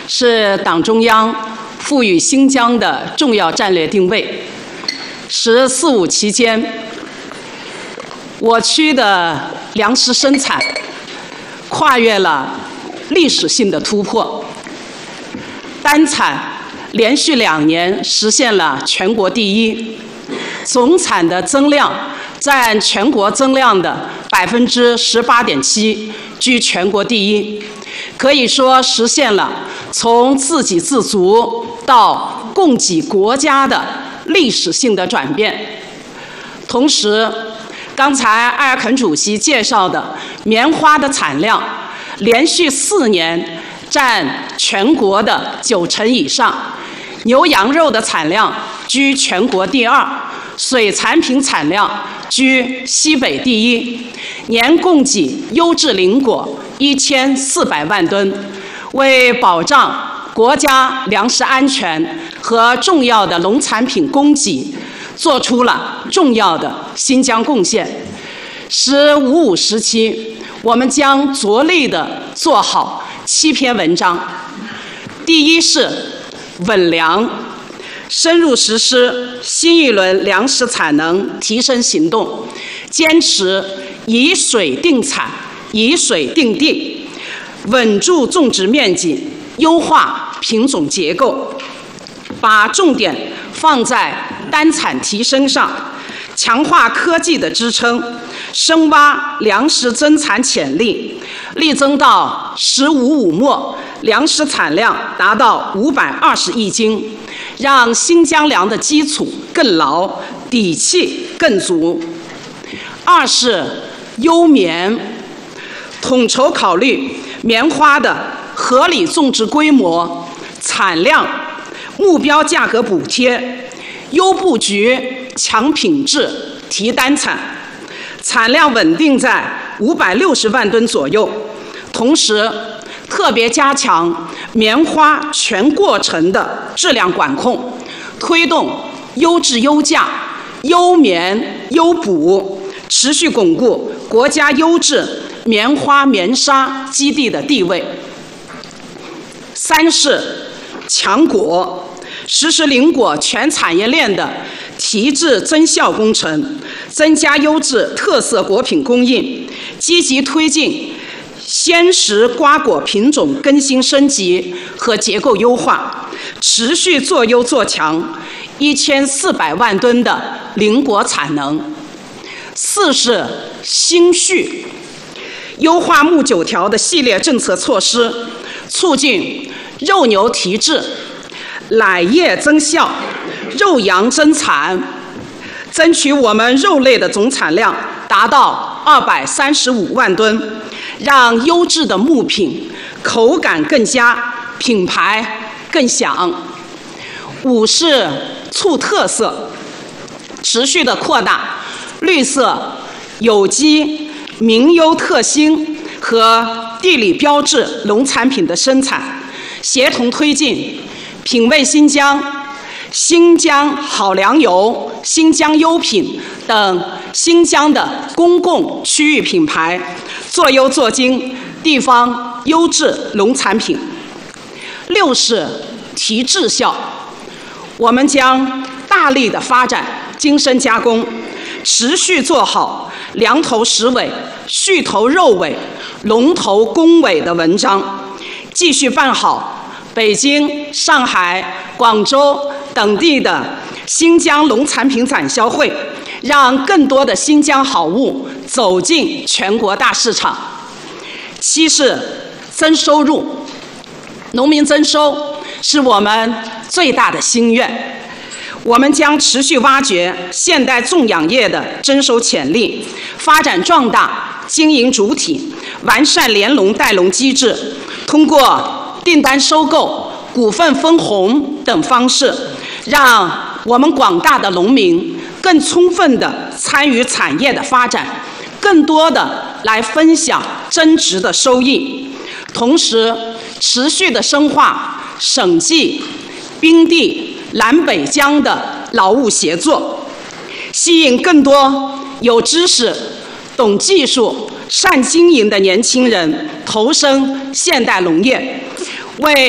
是党中央赋予新疆的重要战略定位。“十四五”期间，我区的粮食生产跨越了历史性的突破，单产连续2年实现了全国第一，总产的增量占全国增量的18.7%，居全国第一，可以说实现了从自给自足到供给国家的历史性的转变。同时，刚才艾尔肯主席介绍的棉花的产量连续4年占全国的90%以上，牛羊肉的产量居全国第2，水产品产量居西北第1，年供给优质林果1400万吨，为保障国家粮食安全和重要的农产品供给做出了重要的新疆贡献。“十五五”时期，我们将着力地做好7篇文章。第一是稳粮，深入实施新一轮粮食产能提升行动，坚持以水定产、以水定地，稳住种植面积，优化品种结构，把重点放在单产提升上，强化科技的支撑，深挖粮食增产潜力，力争到“十五五”末粮食产量达到520亿斤，让新疆粮的基础更牢，底气更足。二是优棉，统筹考虑棉花的合理种植规模、产量、目标价格补贴，优布局、强品质、提单产，产量稳定在560万吨左右。同时，特别加强棉花全过程的质量管控，推动优质优价、优棉优补，持续巩固国家优质棉花棉纱基地的地位。三是强果，实施林果全产业链的提质增效工程，增加优质特色果品供应，积极推进鲜食瓜果品种更新升级和结构优化，持续做优做强1400万吨的林果产能。四是新畜，优化木9条的系列政策措施，促进肉牛提质、奶业增效、肉羊增产，争取我们肉类的总产量达到235万吨，让优质的牧品口感更佳，品牌更响。五是促特色，持续的扩大绿色、有机、名优特新和地理标志农产品的生产，协同推进品味新疆、新疆好粮油、新疆优品等新疆的公共区域品牌，做优做精地方优质农产品。六是提质效，我们将大力的发展精深加工，持续做好粮头实尾、畜头肉尾、龙头公尾的文章，继续办好北京、上海、广州等地的新疆农产品展销会，让更多的新疆好物走进全国大市场。七是增收入，农民增收是我们最大的心愿。我们将持续挖掘现代种养业的增收潜力，发展壮大经营主体，完善联农带农机制，通过订单收购、股份分红等方式，让我们广大的农民更充分地参与产业的发展，更多地来分享增值的收益。同时，持续地深化省际、滨地、南北疆的劳务协作，吸引更多有知识、懂技术、善经营的年轻人投身现代农业，为